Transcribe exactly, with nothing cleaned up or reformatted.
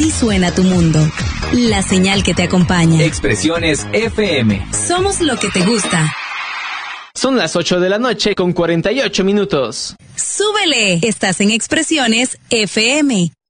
Así suena tu mundo. La señal que te acompaña. Expresiones F M. Somos lo que te gusta. Son las ocho de la noche con cuarenta y ocho minutos. ¡Súbele! Estás en Expresiones F M.